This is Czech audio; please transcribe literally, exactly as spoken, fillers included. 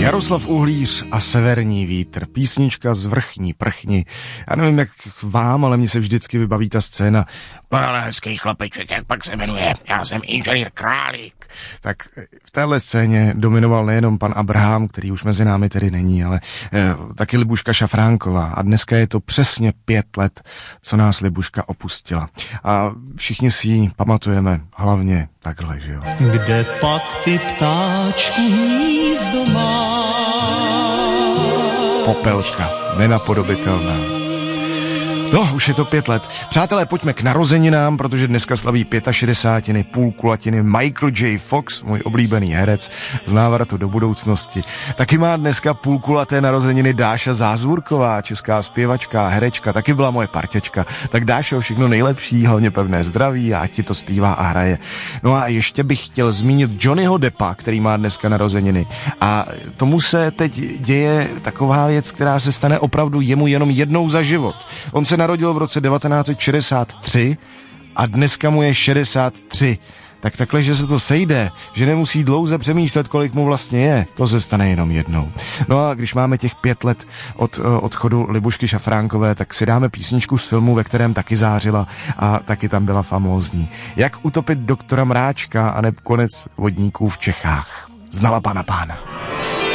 Jaroslav Uhlíř a Severní vítr, písnička z Vrchní prchni. Já nevím, jak vám, ale mně se vždycky vybaví ta scéna. Ale hezký chlapeček, jak pak se jmenuje? Já jsem inženýr Králík. Tak v téhle scéně dominoval nejenom pan Abraham, který už mezi námi tedy není, ale eh, taky Libuška Šafránková. A dneska je to přesně pět let, co nás Libuška opustila. A všichni si ji pamatujeme hlavně takhle, že jo? Kde pak ty ptáčku hnízdo má? Popelka, nenapodobitelná. No, už je to pět let. Přátelé, pojďme k narozeninám, protože dneska slaví šedesáti pět, půl kulatiny Michael J. Fox, můj oblíbený herec z Návratu do budoucnosti. Taky má dneska půl kulaté narozeniny Dáša Zázvůrková, česká zpěvačka, herečka, taky byla moje parťačka. Tak Dášo, všechno nejlepší, hlavně pevné zdraví a ať ti to zpívá a hraje. No a ještě bych chtěl zmínit Johnnyho Deppa, který má dneska narozeniny. A tomu se teď děje taková věc, která se stane opravdu jemu jenom jednou za život. On se narodil v roce devatenáct set šedesát tři a dneska mu je šedesát tři. Tak takhle, že se to sejde, že nemusí dlouze přemýšlet, kolik mu vlastně je, to se stane jenom jednou. No a když máme těch pět let od odchodu Libušky Šafránkové, tak si dáme písničku z filmu, ve kterém taky zářila a taky tam byla famózní. Jak utopit doktora Mráčka a neb konec vodníků v Čechách. Znala pana pána.